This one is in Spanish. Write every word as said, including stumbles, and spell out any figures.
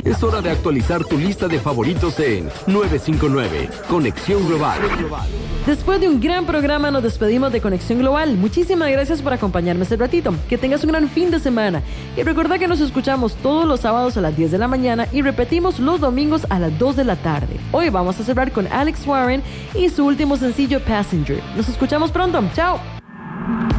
Es hora de actualizar tu lista de favoritos en nueve cinco nueve, Conexión Global. Después de un gran programa nos despedimos de Conexión Global. Muchísimas gracias por acompañarme este ratito. Que tengas un gran fin de semana. Y recuerda que nos escuchamos todos los sábados a las diez de la mañana y repetimos los domingos a las dos de la tarde. Hoy vamos a cerrar con Alex Warren y su último sencillo Passenger. Nos escuchamos pronto. ¡Chao!